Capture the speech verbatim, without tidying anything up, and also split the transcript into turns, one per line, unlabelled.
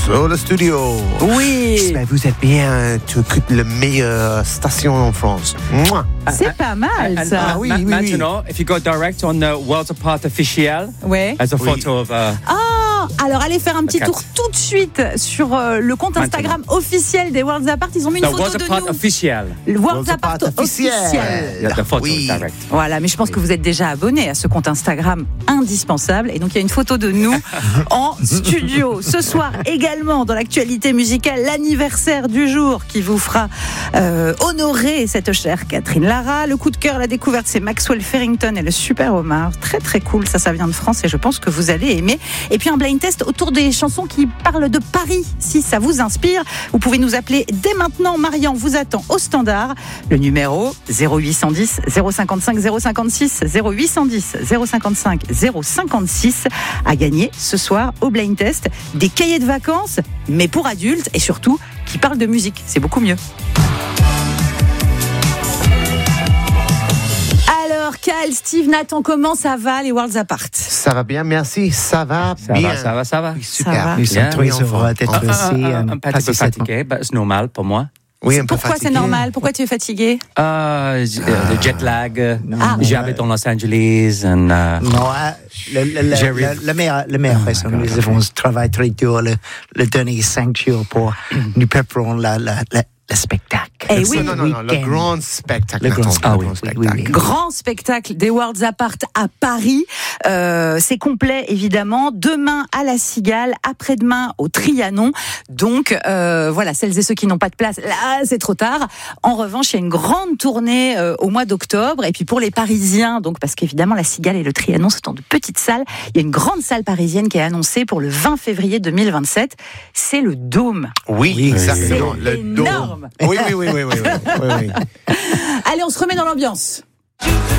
sur le studio.
Oui.
J'espère que vous êtes bien. Tu écoutes la meilleure station en France. Mouah.
C'est pas mal,
And,
ça.
uh,
oui,
ma-
oui,
maintenant, if you go direct on the Worlds Apart official,
Ouais.
there's a
Oui.
photo of. Uh,
Ah, alors allez faire un petit
Quatre.
tour tout de suite sur euh, le compte Instagram officiel des Worlds Apart. Ils ont mis une
the
photo
Worlds
de
Apart
nous.
official.
Le Worlds
Worlds
Apart
Apart officiel.
officiel.
Yeah, the photo
Oui.
is direct.
Voilà, mais je pense que vous êtes déjà abonné à ce compte Instagram indispensable. Et donc, il y a une photo de nous en studio. Ce soir, également, dans l'actualité musicale, l'anniversaire du jour qui vous fera euh, honorer cette chère Catherine Lara. Le coup de cœur, la découverte, c'est Maxwell Farrington et le Super Homard. Très, très cool. Ça, ça vient de France et je pense que vous allez aimer. Et puis, un blind test autour des chansons qui parlent de Paris. Si ça vous inspire, vous pouvez nous appeler dès maintenant. Marian vous attend au standard. Le numéro zéro huit cent dix zéro cinquante-cinq zéro cinquante-six, zéro huit cent dix zéro cinquante-cinq zéro cinquante-six, à gagner ce soir au blind test des cahiers de vacances, mais pour adultes et surtout qui parlent de musique. C'est beaucoup mieux. Alors, Cal, Steve, Nathan, comment ça va les Worlds Apart?
Ça va bien, merci. Ça va
Ça
bien.
va, ça va, ça va.
Oui, super.
Ça va.
Nous sommes
Bien.
très
Oui, enfin.
heureux d'être
Ah,
ici.
Un,
euh,
un, un petit
passer
peu
cette-
fatigué, mais c'est normal pour moi.
Oui, un peu
Pourquoi c'est
fatigué.
normal? Pourquoi tu es fatigué?
Uh, j- uh, le jet lag. uh,
Ah.
J'habite dans Los Angeles. And, uh,
Non, euh, le, le, le,
Jerry.
le, le meilleur, le meilleur
Oh
raison,
my God.
nous avons travaillé très dur le, le dernier cinq jours pour nous préparer la, la, la, le spectacle.
Eh
Le
oui.
Non, non, non, le
week-end.
grand spectacle.
Le grand
Nathan,
spectacle.
le
Ah oui,
grand
oui,
spectacle.
oui, oui.
Grand spectacle des Worlds Apart à Paris. Euh, c'est complet, évidemment. Demain à la Cigale, après-demain au Trianon. Donc, euh, voilà, celles et ceux qui n'ont pas de place, là, c'est trop tard. En revanche, il y a une grande tournée euh, au mois d'octobre. Et puis pour les Parisiens, donc parce qu'évidemment, la Cigale et le Trianon sont de petites salles, il y a une grande salle parisienne qui est annoncée pour le vingt février deux mille vingt-sept. C'est le Dôme.
Oui,
Oui,
exactement.
c'est
Le dôme.
énorme.
Oui, oui, oui, oui, oui, oui, oui, oui.
Allez, on se remet dans l'ambiance.